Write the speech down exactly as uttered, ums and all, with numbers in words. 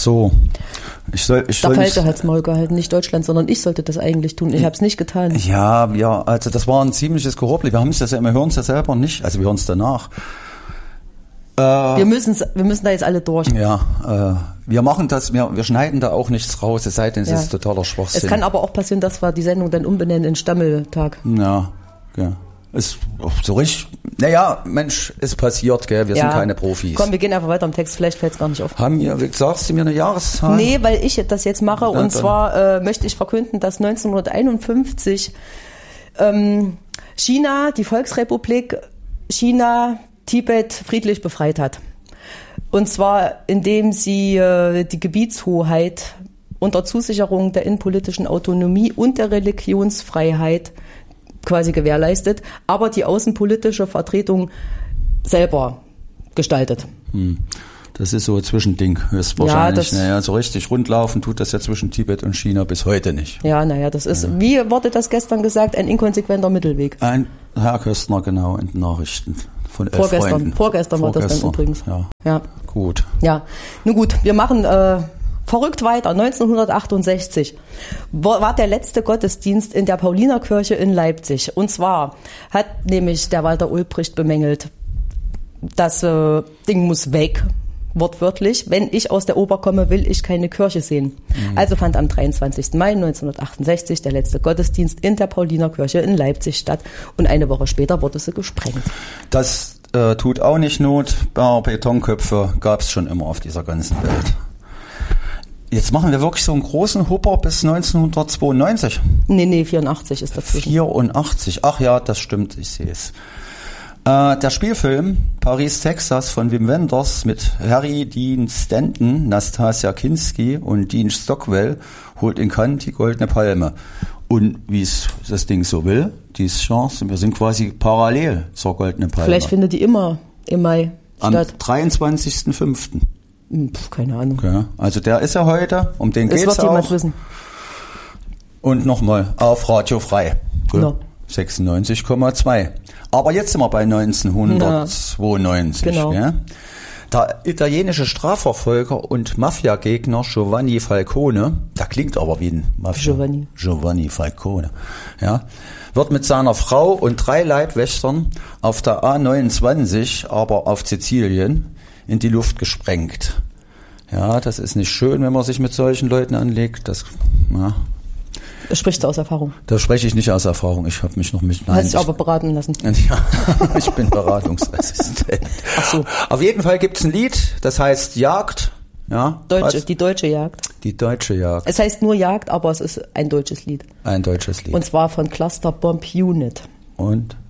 so. Ich soll, ich Der soll Falsche nicht, hat's Maul gehalten, nicht Deutschland, sondern ich sollte das eigentlich tun. Ich habe es nicht getan. Ja, ja, also das war ein ziemliches Gehorbel. Wir haben es ja, wir hören es ja selber nicht, also wir hören es danach. Äh, wir müssen wir müssen da jetzt alle durch. Ja, äh, wir machen das, wir, wir schneiden da auch nichts raus, es sei denn, es Ja. ist totaler Schwachsinn. Es kann aber auch passieren, dass wir die Sendung dann umbenennen in Stammeltag. Ja, ja. Ist so richtig. Naja, Mensch, ist passiert, gell? Wir Ja. sind keine Profis. Komm, wir gehen einfach weiter im Text, vielleicht fällt es gar nicht auf. Haben wir, sagst du mir eine Jahreszahl? Nee, weil ich das jetzt mache. Ja, und dann. zwar äh, möchte ich verkünden, dass neunzehnhunderteinundfünfzig ähm, China, die Volksrepublik China, Tibet friedlich befreit hat. Und zwar, indem sie äh, die Gebietshoheit unter Zusicherung der innenpolitischen Autonomie und der Religionsfreiheit quasi gewährleistet, aber die außenpolitische Vertretung selber gestaltet. Hm. Das ist so ein Zwischending, höchstwahrscheinlich. Ja, das- naja, so richtig rundlaufen tut das ja zwischen Tibet und China bis heute nicht. Ja, naja, das ist, ja. Wie wurde das gestern gesagt, ein inkonsequenter Mittelweg. Ein Herr Köstner, genau, in den Nachrichten von elf Vorgestern, Freunden. vorgestern war das dann Vorgestern, übrigens. Ja. Ja, Gut. ja. Nun gut, wir machen äh, verrückt weiter. neunzehnhundertachtundsechzig war, war der letzte Gottesdienst in der Paulinerkirche in Leipzig. Und zwar hat nämlich der Walter Ulbricht bemängelt, das äh, Ding muss weg, wortwörtlich. Wenn ich aus der Oper komme, will ich keine Kirche sehen. Mhm. Also fand am dreiundzwanzigsten Mai neunzehnhundertachtundsechzig der letzte Gottesdienst in der Paulinerkirche in Leipzig statt. Und eine Woche später wurde sie gesprengt. Das äh, tut auch nicht Not. Betonköpfe gab es schon immer auf dieser ganzen Welt. Jetzt machen wir wirklich so einen großen Hupper bis neunzehnhundertzweiundneunzig. Nee, nee, vierundachtzig ist dazwischen. vierundachtzig. Ach ja, das stimmt, ich sehe es. Äh, der Spielfilm Paris, Texas von Wim Wenders mit Harry Dean Stanton, Nastasia Kinski und Dean Stockwell holt in Cannes die Goldene Palme. Und wie es das Ding so will, diese Chance, wir sind quasi parallel zur Goldenen Palme. Vielleicht findet die immer im Mai Am statt. dreiundzwanzigsten fünften Pff, keine Ahnung. Okay. Also der ist ja heute, um den Das geht's wird jemand auch. wissen. Und nochmal auf Radio Frei. No. sechsundneunzig Komma zwei. Aber jetzt sind wir bei neunzehnhundertzweiundneunzig. Genau. Ja? Der italienische Strafverfolger und Mafiagegner Giovanni Falcone, der klingt aber wie ein Mafia. Giovanni. Giovanni Falcone. Ja, wird mit seiner Frau und drei Leibwächtern auf der A neunundzwanzig, aber auf Sizilien, in die Luft gesprengt. Ja, das ist nicht schön, wenn man sich mit solchen Leuten anlegt. Das, ja, Das sprichst du aus Erfahrung. da spreche ich nicht aus Erfahrung. Ich habe mich noch mit... Hast dich aber beraten lassen. Ja, ich bin Beratungsresistent. Ach so. Auf jeden Fall gibt's ein Lied, das heißt Jagd. Ja, Deutsche, was? die deutsche Jagd. Die deutsche Jagd. Es heißt nur Jagd, aber es ist ein deutsches Lied. Ein deutsches Lied. Und zwar von Cluster Bomb Unit. Und?